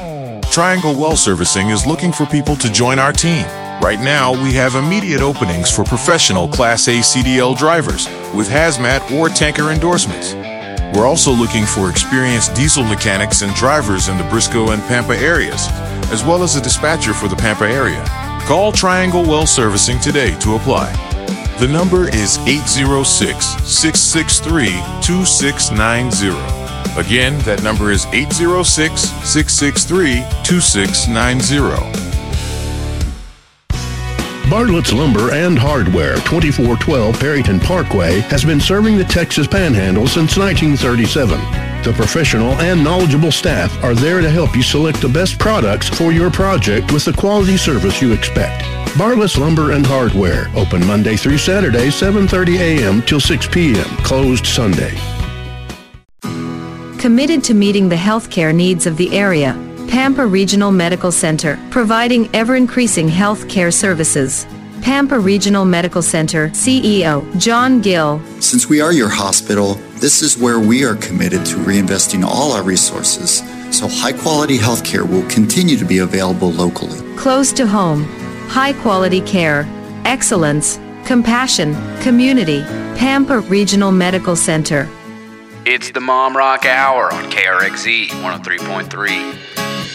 Triangle Well Servicing is looking for people to join our team. Right now, we have immediate openings for professional Class A CDL drivers with hazmat or tanker endorsements. We're also looking for experienced diesel mechanics and drivers in the Briscoe and Pampa areas, as well as a dispatcher for the Pampa area. Call Triangle Well Servicing today to apply. The number is 806-663-2690. Again, that number is 806-663-2690. Bartlett's Lumber and Hardware, 2412 Perryton Parkway, has been serving the Texas Panhandle since 1937. The professional and knowledgeable staff are there to help you select the best products for your project with the quality service you expect. Bartlett's Lumber and Hardware, open Monday through Saturday, 7:30 a.m. till 6 p.m., closed Sunday. Committed to meeting the healthcare needs of the area, Pampa Regional Medical Center, providing ever-increasing health care services. Pampa Regional Medical Center CEO John Gill. Since we are your hospital, this is where we are committed to reinvesting all our resources, so high-quality health care will continue to be available locally. Close to home, high-quality care, excellence, compassion, community. Pampa Regional Medical Center. It's the Mom Rock Hour on KRXZ 103.3.